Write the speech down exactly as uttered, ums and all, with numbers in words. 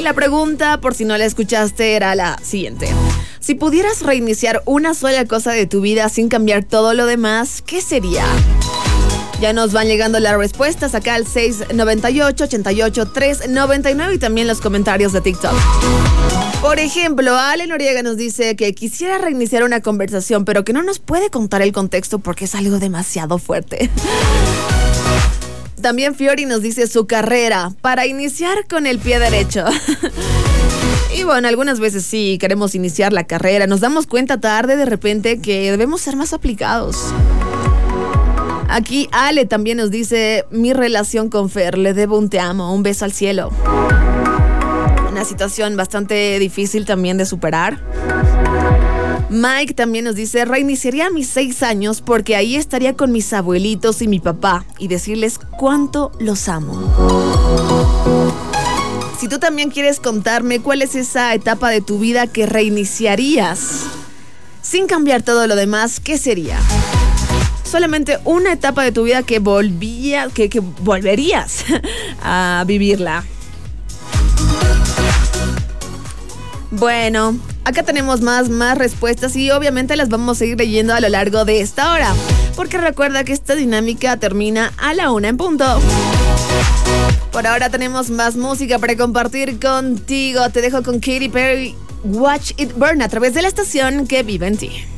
la pregunta, por si no la escuchaste, era la siguiente. Si pudieras reiniciar una sola cosa de tu vida sin cambiar todo lo demás, ¿qué sería? Ya nos van llegando las respuestas acá al seis nueve ocho, ocho ocho, tres nueve nueve y también los comentarios de TikTok. Por ejemplo, Ale Noriega nos dice que quisiera reiniciar una conversación, pero que no nos puede contar el contexto porque es algo demasiado fuerte. También Fiori nos dice su carrera, para iniciar con el pie derecho. Y bueno, algunas veces sí queremos iniciar la carrera, nos damos cuenta tarde de repente que debemos ser más aplicados. Aquí Ale también nos dice, mi relación con Fer, le debo un te amo, un beso al cielo. Una situación bastante difícil también de superar. Mike también nos dice, reiniciaría mis seis años porque ahí estaría con mis abuelitos y mi papá y decirles cuánto los amo. Si tú también quieres contarme cuál es esa etapa de tu vida que reiniciarías sin cambiar todo lo demás, ¿qué sería? Solamente una etapa de tu vida que volvía, que, que volverías a vivirla. Bueno, acá tenemos más, más respuestas y obviamente las vamos a ir leyendo a lo largo de esta hora. Porque recuerda que esta dinámica termina a la una en punto. Por ahora tenemos más música para compartir contigo. Te dejo con Katy Perry, Watch It Burn a través de la estación que vive en ti.